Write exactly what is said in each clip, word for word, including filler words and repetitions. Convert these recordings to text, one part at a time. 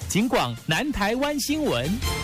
警广南台湾新闻。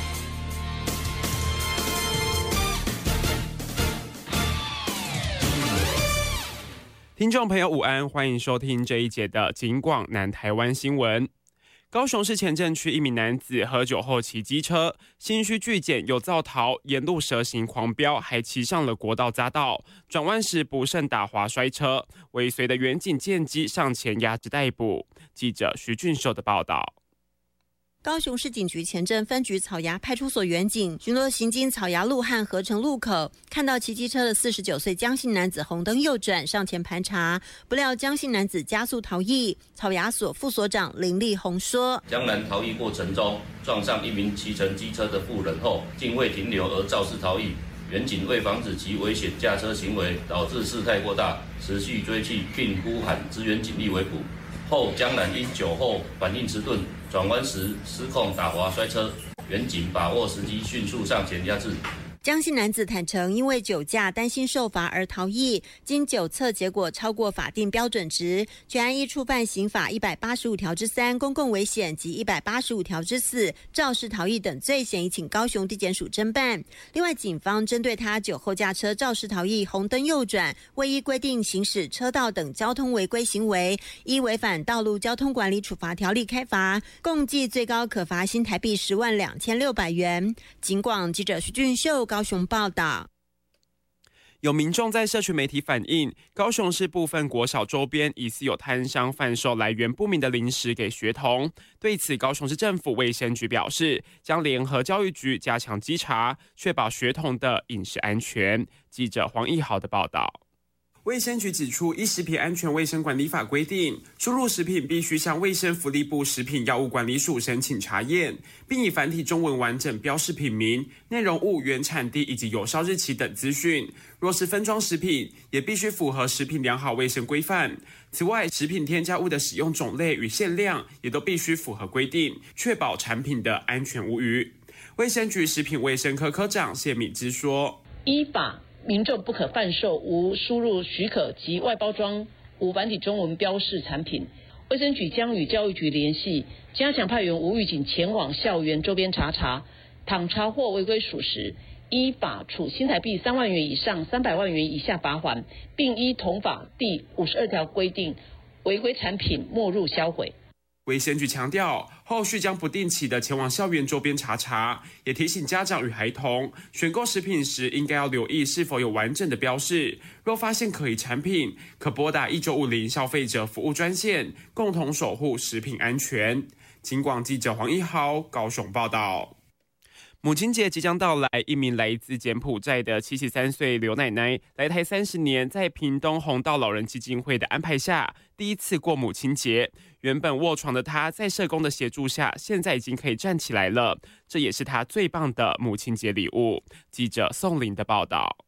听众朋友午安，欢迎收听这一节的警广南台湾新闻。高雄市前镇区一名男子喝酒后骑机车，心虚拒检又造逃，沿路蛇行狂飙，还骑上了国道匝道，转弯时不慎打滑摔车，尾随的员警见机上前压制逮捕。记者徐俊寿的报道。 高雄市警局前镇分局草衙派出所员警巡逻行经草衙路和合成路口，看到骑机车的四十九岁江姓男子红灯右转，上前盘查，不料江姓男子加速逃逸。草衙所副所长林立宏说： 江南逃逸过程中撞上一名骑乘机车的妇人后，竟未停留而肇事逃逸。员警为防止其危险驾车行为导致事态过大，持续追缉并呼喊支援警力围捕。后江南因酒后反应迟钝，转弯时失控打滑摔车，员警把握时机迅速上前压制。 江姓男子坦承，因为酒驾担心受罚而逃逸，经酒测结果超过法定标准值，全案依触犯刑法一百八十五条之三公共危险及一百八十五条之四肇事逃逸等罪嫌，已请高雄地检署侦办。另外，警方针对他酒后驾车肇事逃逸、红灯右转、未依规定行驶车道等交通违规行为，依违反道路交通管理处罚条例开罚，共计最高可罚新台币十万两千六百元。警广记者徐俊秀高雄报道。 有民众在社群媒体反映，高雄市部分国小周边疑似有摊商贩售来源不明的零食给学童。对此，高雄市政府卫生局表示，将联合教育局加强稽查，确保学童的饮食安全。记者黄义豪的报道。卫生局指出，依食品安全卫生管理法规定，输入食品必须向卫生福利部食品药物管理署申请查验，并以繁体中文完整标示品名、内容物、原产地以及有效日期等资讯。若是分装食品，也必须符合食品良好卫生规范。此外，食品添加物的使用种类与限量也都必须符合规定，确保产品的安全无虞。卫生局食品卫生科科长谢敏之说： 依法民众不可贩售无输入许可及外包装、无繁体中文标示产品。卫生局将与教育局联系，加强派员无预警前往校园周边查查，倘查获违规属实，依法处新台币三万元以上三百万元以下罚锾，并依同法第五十二条规定，违规产品没入销毁。 卫生局强调，后续将不定期的前往校园周边查查，也提醒家长与孩童选购食品时应该要留意是否有完整的标示。若发现可疑产品，可拨打一九五零消费者服务专线，共同守护食品安全。警广记者黄一豪高雄报道。母亲节即将到来，一名来自柬埔寨的七十三岁刘奶奶来台三十年，在屏东弘道老人基金会的安排下，第一次过母亲节。原本卧床的她，在社工的协助下，现在已经可以站起来了，这也是她最棒的母亲节礼物。记者宋林的报道。